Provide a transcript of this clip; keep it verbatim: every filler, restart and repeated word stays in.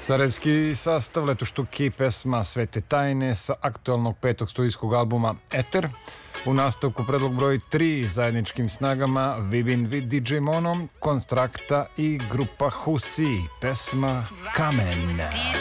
Sarajevski sastav Letoštuki, pesma Svete tajne sa aktualnog petog studijskog albuma Eter. U nastavku predlog broj tri zajedničkim snagama Vivin vid di džej Monom, Konstrakta i grupa Husi, pesma Kamen.